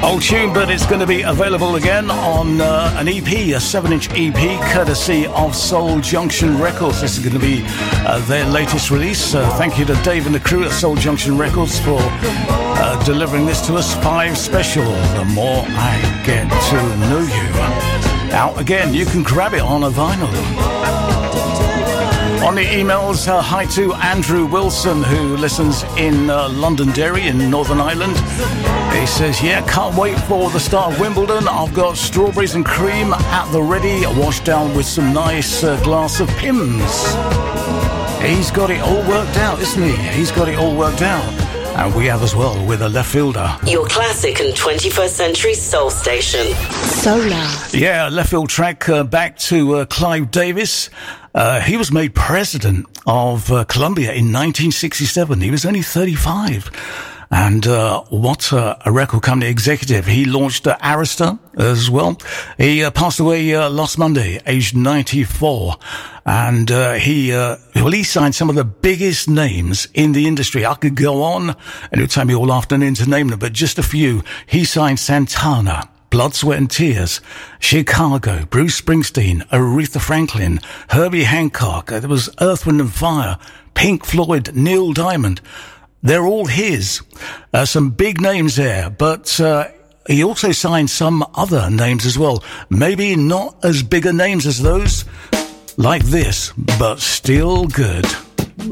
Old tune, but it's going to be available again on an EP, a 7-inch EP, courtesy of Soul Junction Records. This is going to be their latest release. Thank you to Dave and the crew at Soul Junction Records for delivering this to us. 5 Special, The More I Get to Know You. Out again, you can grab it on a vinyl. On the emails, hi to Andrew Wilson, who listens in Londonderry in Northern Ireland. He says, yeah, can't wait for the start of Wimbledon. I've got strawberries and cream at the ready, washed down with some nice glass of Pimm's. He's got it all worked out, isn't he? He's got it all worked out. And we have as well with a left fielder. Your classic and 21st century soul station. Solar. Yeah, left field track back to Clive Davis. He was made president of Columbia in 1967. He was only 35. And what a record company executive. He launched Arista as well. He passed away last Monday, aged 94. And he signed some of the biggest names in the industry. I could go on, and it would take me all afternoon to name them, but just a few. He signed Santana, Blood, Sweat and Tears, Chicago, Bruce Springsteen, Aretha Franklin, Herbie Hancock. There was Earth, Wind and Fire, Pink Floyd, Neil Diamond. They're all his. Some big names there, but he also signed some other names as well. Maybe not as bigger names as those, like this, but still good.